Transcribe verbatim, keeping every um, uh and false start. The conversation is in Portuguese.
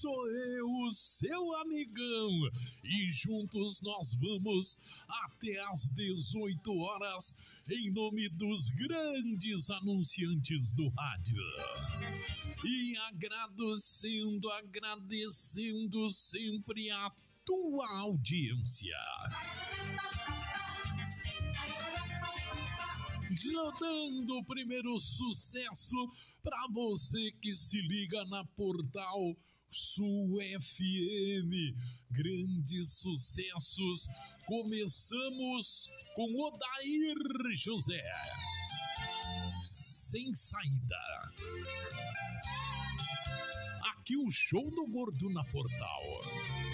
Sou eu, seu amigão, e juntos nós vamos até às dezoito horas, em nome dos grandes anunciantes do rádio. E agradecendo, agradecendo sempre a tua audiência. Rodando o primeiro sucesso para você que se liga na Portal Sul F M. Grandes sucessos. Começamos com Odair José. Sem saída. Aqui o show do Gordo na Portal.